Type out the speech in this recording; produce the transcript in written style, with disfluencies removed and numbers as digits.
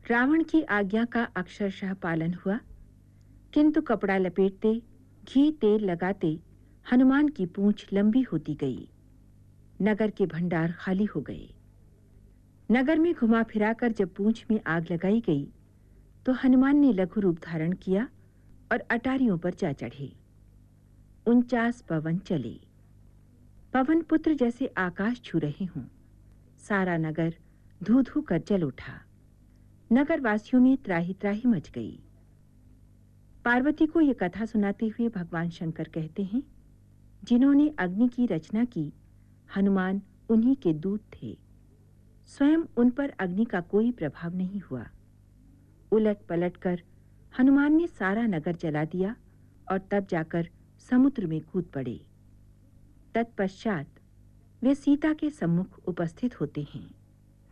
रावण की आज्ञा का अक्षरशः पालन हुआ, किंतु कपड़ा लपेटते, घी तेल लगाते हनुमान की पूंछ लंबी होती गई। नगर के भंडार खाली हो गए। नगर में घुमा फिराकर जब पूंछ में आग लगाई गई, तो हनुमान ने लघु रूप धारण किया और अटारियों पर जा चढ़े। 49 पवन चले, पवन पुत्र जैसे आकाश छू रहे हों। सारा नगर धू धू कर जल उठा। नगर वासियों में त्राही त्राही मच गई। पार्वती को यह कथा सुनाते हुए भगवान शंकर कहते हैं, जिन्होंने अग्नि की रचना की, हनुमान उन्हीं के दूत थे। स्वयं उन पर अग्नि का कोई प्रभाव नहीं हुआ। उलट पलट कर हनुमान ने सारा नगर जला दिया और तब जाकर समुद्र में कूद पड़े। तत्पश्चात वे सीता के सम्मुख उपस्थित होते हैं।